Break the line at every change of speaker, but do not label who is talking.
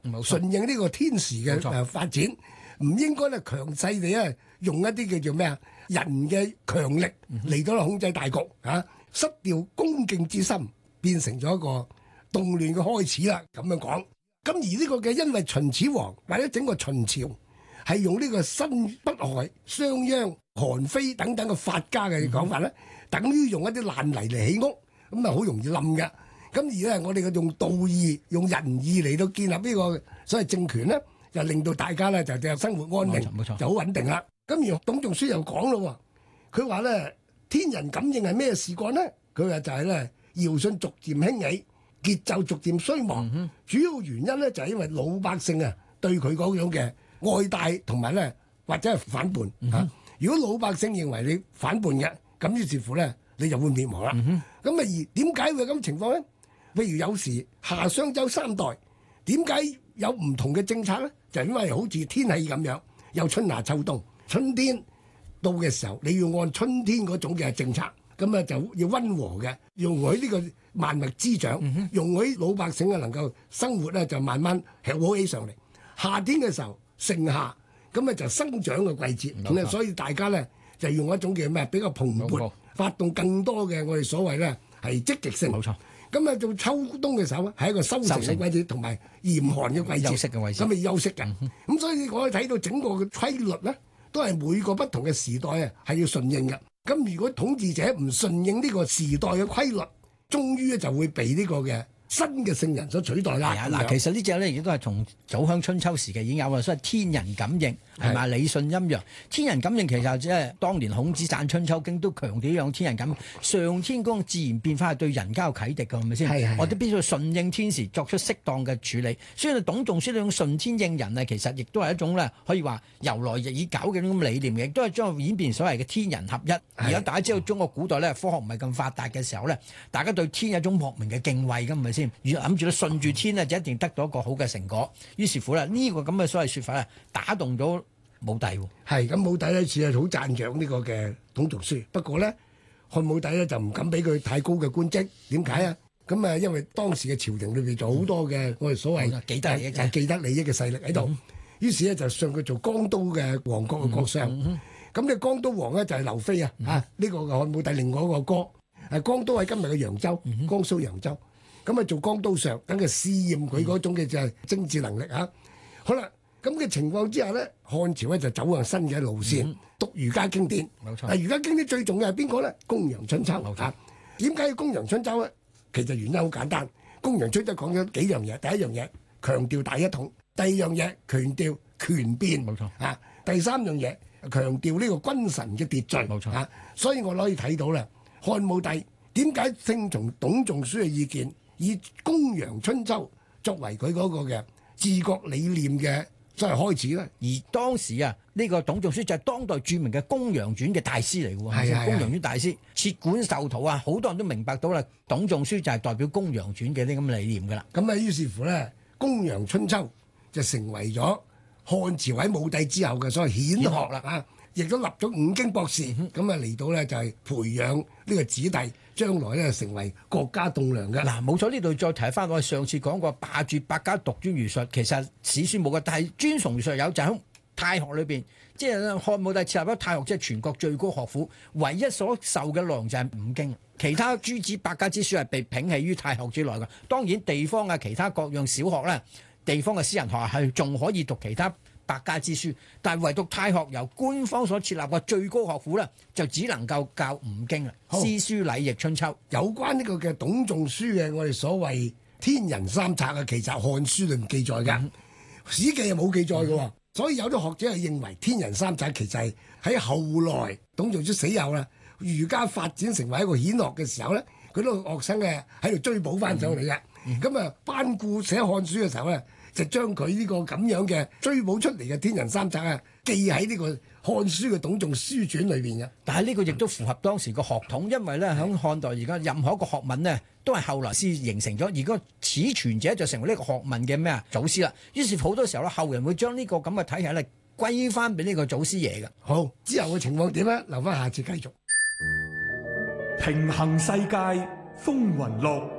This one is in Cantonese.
順應呢個天時嘅發展，唔應該咧強勢地咧用一啲叫做咩啊人嘅強力嚟到控制大局啊，失掉恭敬之心，變成咗一個動亂嘅開始啦。咁樣講，咁而呢個嘅因為秦始皇或者整個秦朝係用呢個申不害、商鞅、韓非等等嘅法家嘅講法咧，等於用一啲爛泥嚟起屋，咁啊好容易冧嘅。咁而咧，我哋嘅用道義、用仁義嚟到建立呢個所謂政權咧，就令到大家咧就生活安寧，就好穩定啦。咁而董仲舒又講咯，佢話咧天人感應係咩事幹咧？佢話就係咧堯舜逐漸興起，桀紂逐漸衰亡。主要原因咧就係因為老百姓啊對佢嗰種嘅愛戴同埋咧或者係反叛嚇。如果老百姓認為你反叛嘅，咁於是乎咧你就會滅亡啦。咁啊而點解會咁情況咧？譬如有時夏商周三代點解有唔同嘅政策咧？就因為好似天氣咁樣，有春夏秋冬。春天到嘅時候，你要按春天嗰種嘅政策，咁啊就要溫和嘅，容許呢個萬物滋長，容許老百姓啊能夠生活咧就慢慢好起上嚟。夏天嘅時候盛夏，咁啊就生長嘅季節，咁啊所以大家咧就用一種叫咩比較蓬勃，發動更多嘅我哋所謂咧係積極性。冇錯。咁啊，到秋冬嘅時候咧，係一個收成嘅季節，同埋嚴寒嘅季節，休息嘅位置，咁咪休息嘅。咁所以我哋睇到整個嘅規律咧，都係每個不同嘅時代啊，係要順應嘅。咁如果統治者唔順應呢個時代嘅規律，終於咧就會被呢個嘅新嘅聖人所取代啦。
嗱，其實呢隻咧亦都係從早響春秋時期已經有啊，所謂天人感應係咪？理順陰陽，天人感應其實即係當年孔子贊春秋經都強調有天人感應，上天嗰種自然變化係對人間有啟迪㗎，係咪先？我哋必須順應天時，作出適當嘅處理。所以董仲舒呢種順天應人啊，其實亦都係一種咧，可以話由來已久嘅咁理念，亦都係將演變所謂嘅天人合一。而家大家知道中國古代咧科學唔係咁發達嘅時候咧，大家對天有一種莫名嘅敬畏㗎，係咪先？諗住咧順住天咧就一定得到一個好嘅成果。於是乎咧呢個咁嘅所謂説法咧打動咗武帝喎。係咁，武帝呢次係好讚揚呢個嘅董仲舒。不過咧漢武帝咧就唔敢俾佢太高嘅官職。點解啊？咁啊，因為當時嘅朝廷裏邊就好多嘅我哋所謂既得利益嘅勢力喺度。於是咧就上佢做江都嘅王國嘅國相。咁你江都王咧就係劉飛啊。呢個漢武帝另外一個哥。江都喺今日嘅揚州，江蘇揚州。咁啊做江都上，等佢試驗佢嗰種嘅就係政治能力嚇。好啦，咁嘅情況之下咧，漢朝咧就走向新嘅路線，讀儒家經典。冇錯。儒家經典最重要係邊個咧？公羊春秋。冇錯。點解要公羊春秋咧？其實原因好簡單。公羊春秋講咗幾樣嘢。第一樣嘢強調大一統，第二樣嘢強調權變。冇錯。啊，第三樣嘢強調呢個君臣嘅秩序。冇錯。啊，所以我可以睇到啦，漢武帝點解聽從董仲舒嘅意見？以公羊春秋作為佢嗰個嘅治國理念嘅所謂開始咧， 而當時啊，呢個董仲舒就係當代著名嘅《公羊傳》嘅大師嚟嘅喎，《公羊傳》大師設館授徒啊，好多人都明白到啦，董仲舒就係代表《公羊傳》嘅啲咁嘅理念㗎啦。
咁啊，於是乎咧，《公羊春秋》就成為咗漢朝喺武帝之後嘅所謂顯學啦啊！亦都立咗五經博士，咁啊嚟到咧就係培養呢個子弟，將來咧成為國家棟梁嘅。
嗱，冇錯，呢度再提翻我上次講過罷黜百家，獨尊儒術，其實史書冇嘅，但係尊崇儒術有就喺太學裏邊，即係漢武帝設立咗太學，即係全國最高學府，唯一所受嘅內容就係五經，其他諸子百家之書係被摒棄於太學之內嘅。當然地方啊，其他各樣小學咧，地方嘅私人學校係仲可以讀其他百家之書，但係唯獨太學由官方所設立嘅最高學府咧，就只能夠教五經啦，詩書禮易春秋。
有關呢個嘅董仲舒嘅我哋所謂天人三策啊，其實《漢書》裏面記載嘅，史記係冇記載嘅。所以有啲學者係認為天人三策其實係喺後來董仲舒死後啦，儒家發展成為一個顯學嘅時候咧，佢都學生嘅喺度追補翻上嚟嘅。咁啊，班固寫《漢書》嘅時候咧，就將佢呢個咁樣嘅追補出嚟嘅天人三策啊，記喺呢個《漢書》嘅董仲舒傳裏邊嘅。
但係呢個亦都符合當時個學統，因為咧喺漢代而家任何一個學問咧，都係後來先形成咗，而個始傳者就成為呢個學問嘅咩啊祖師啦。於是好多時候咧，後人會將呢個咁嘅體系咧歸翻俾呢個祖師爺嘅。
好，之後嘅情況點咧？留翻下次繼續。
平衡世界，風雲錄。